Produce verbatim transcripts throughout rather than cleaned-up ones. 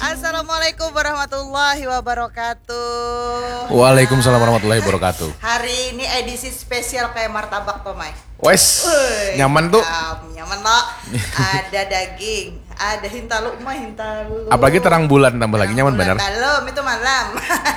Assalamualaikum warahmatullahi wabarakatuh. Waalaikumsalam warahmatullahi wabarakatuh. Hari ini edisi spesial kayak martabak Tomai. Wes, nyaman tuh. Nyaman loh. Ada daging, ada hintalu mah hintalu. Apalagi terang bulan tambah lagi nyaman benar. Malam itu malam.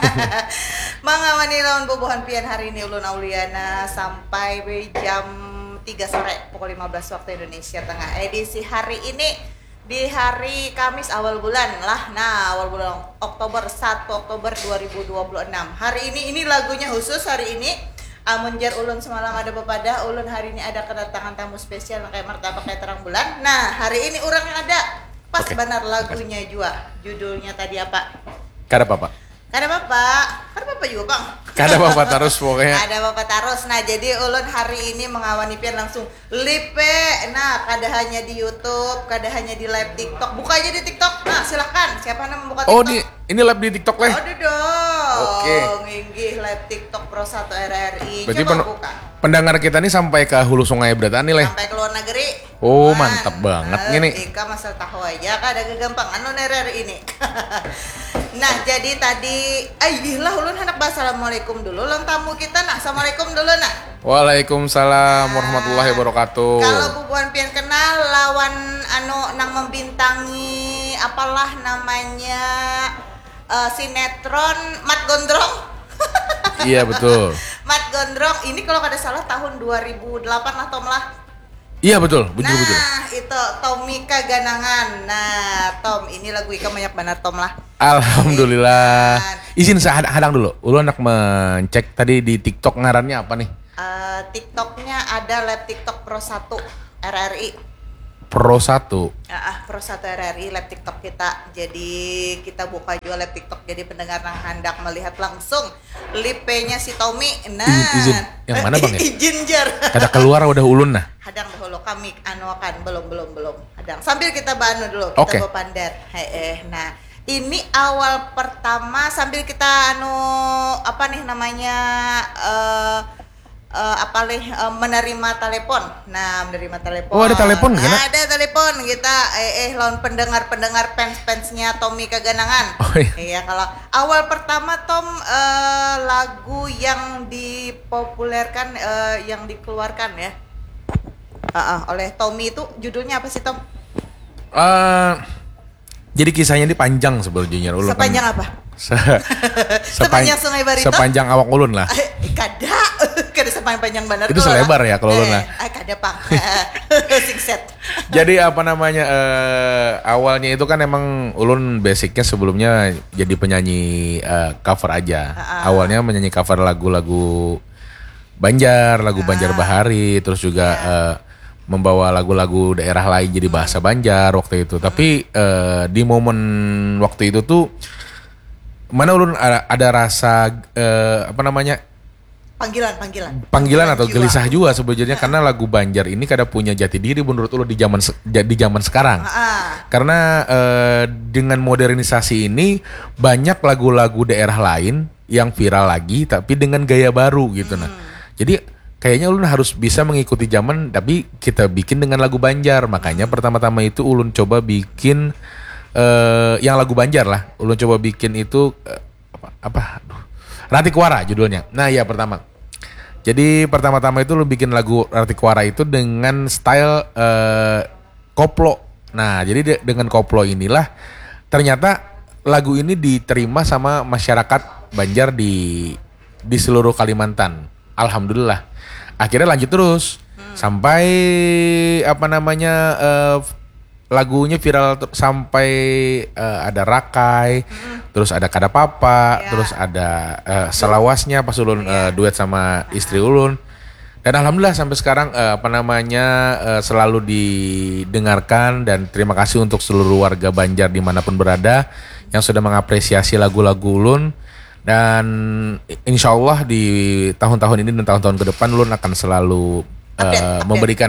Mangawani lawan bobohan pian hari ini ulun Auliana sampai jam tiga sore pukul lima belas waktu Indonesia Tengah. Edisi hari ini di hari Kamis awal bulan lah. Nah, awal bulan Oktober, satu Oktober dua ribu dua puluh enam. Hari ini ini lagunya khusus hari ini. Amun jar ulun semalam ada bepada, ulun hari ini ada kedatangan tamu spesial kayak martabak kayak terang bulan. Nah, hari ini orang yang ada. Pas okay. Benar lagunya juga. Judulnya tadi apa? Kada apa-apa. Kada bapak, kada bapak juga bang. Kada bapak terus pokoknya. Kada bapak terus. Nah jadi ulun hari ini mengawani pian langsung lipe. Nah kada hanya di YouTube, kada hanya di live TikTok. Buka aja di TikTok. Nah silahkan. Siapa yang membuka TikTok? Oh di ini live di TikTok lah. Oh dong. Oke. Nginggih live TikTok Pro satu R R I. Berarti coba pen- buka. Pendengar kita nih sampai ke hulu sungai Bratani lah. Sampai ke luar negeri. Oh Man. mantap banget uh, ini. Ika masal tahu aja kada gagampangan non R R I ini. Nah jadi tadi ayolah ulun hendak assalamualaikum dulu lan tamu kita nak assalamualaikum dulu nak. Waalaikumsalam warahmatullahi wabarakatuh. Kalau bubuan pian kenal lawan anu nang membintangi apalah namanya uh, sinetron Mat Gondrong. Iya betul. Mat Gondrong ini kalau kada salah tahun dua ribu delapan lah Tom lah. Iya betul, betul nah, betul. Nah, itu Tomika Ganangan. Nah, Tom, ini lagu Ika banyak banget Tom lah. Alhamdulillah. Izin saya hadang dulu. Ulu anak mencek tadi di TikTok ngarannya apa nih? Uh, TikToknya ada live TikTok Pro satu R R I. Pro satu. Ah, Pro satu R R I live TikTok kita. Jadi kita buka juga live TikTok. Jadi pendengar yang hendak melihat langsung live-nya si Tommy. Nah, izin. Yang mana bang ya? Izin jar. Kada keluar udah ulun nah. Hadang dahulu kami anu akan belum belum belum. Hadang sambil kita banu dulu. Kita okay. Bapandar. Hei, eh, nah ini awal pertama sambil kita anu apa nih namanya uh, uh, apa nih uh, menerima telepon. Nah menerima telepon. Oh ada telepon kan? Ada telepon kita eh eh lawan pendengar pendengar fans fansnya Tommy Kaganangan. Oh iya. Iya kalau awal pertama Tom uh, lagu yang dipopulerkan uh, yang dikeluarkan ya. Uh, uh, oleh Tommy itu judulnya apa sih Tom? Uh, jadi kisahnya ini panjang sebenarnya. Sepanjang kan, apa? Se, sepanjang Sungai Barito? Sepanjang awak ulun lah. Eh, kada, kada sepanjang benar. Itu selebar ya kalau ulun lah. Eh, kada pak. Singset. Jadi apa namanya? Uh, awalnya itu kan emang ulun basicnya sebelumnya jadi penyanyi uh, cover aja. Uh-uh. Awalnya menyanyi cover lagu-lagu Banjar, lagu uh-uh. Banjar Bahari, terus juga. Yeah. Uh, membawa lagu-lagu daerah lain jadi bahasa Banjar waktu itu. Tapi uh, di momen waktu itu tuh mana ulun ada, ada rasa uh, apa namanya? Panggilan, panggilan. Panggilan atau gelisah juga sebenarnya karena lagu Banjar ini kada punya jati diri menurut ulun di zaman di zaman sekarang. Ah. Karena uh, dengan modernisasi ini banyak lagu-lagu daerah lain yang viral lagi tapi dengan gaya baru gitu hmm. nah. Jadi kayaknya ulun harus bisa mengikuti zaman tapi kita bikin dengan lagu Banjar. Makanya pertama-tama itu ulun coba bikin uh, yang lagu Banjar lah. Ulun coba bikin itu uh, apa, apa? Aduh. Ratikwara judulnya. Nah ya pertama. Jadi pertama-tama itu ulun bikin lagu Ratikwara itu dengan style uh, koplo. Nah jadi de- dengan koplo inilah ternyata lagu ini diterima sama masyarakat Banjar di di seluruh Kalimantan. Alhamdulillah. Akhirnya lanjut terus hmm. sampai apa namanya uh, lagunya viral t- sampai uh, ada Rakai, hmm. terus ada Kada Papa, ya. Terus ada uh, selawasnya pas ulun ya. uh, duet sama istri ulun. Dan alhamdulillah sampai sekarang uh, apa namanya uh, selalu didengarkan dan terima kasih untuk seluruh warga Banjar dimanapun berada yang sudah mengapresiasi lagu-lagu ulun. Dan insya Allah di tahun-tahun ini dan tahun-tahun ke depan Ulun akan selalu update, uh, update. memberikan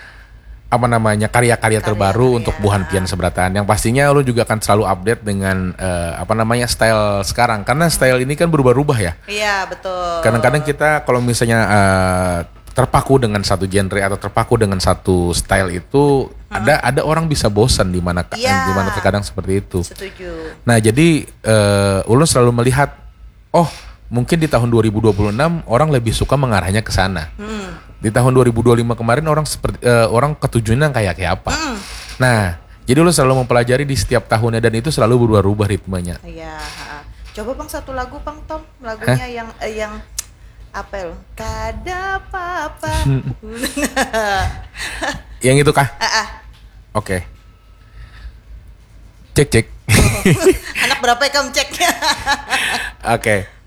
apa namanya karya-karya terbaru karya. untuk Buhan Pian Sebratan. Yang pastinya Ulun juga akan selalu update dengan uh, apa namanya style sekarang. Karena style ini kan berubah-ubah ya. Iya betul. Kadang-kadang kita kalau misalnya uh, terpaku dengan satu genre atau terpaku dengan satu style itu Ada ada orang bisa bosan di mana Iya. di mana terkadang seperti itu. Setuju. Nah, jadi eh, Ulun selalu melihat, oh mungkin di tahun dua ribu dua puluh enam orang lebih suka mengarahnya ke sana. Hmm. Di tahun dua ribu dua puluh lima kemarin orang seperti eh, orang ketujuannya kayak kayak apa. Hmm. Nah, jadi Ulun selalu mempelajari di setiap tahunnya dan itu selalu berubah-ubah ritmenya. Iya. ha. Coba bang satu lagu bang Tom, lagunya yang eh, yang apa ya? Kada papa. Yang itu kah? ah, ah. Oke. Cek cek. Anak berapa ya kamu ceknya? Oke.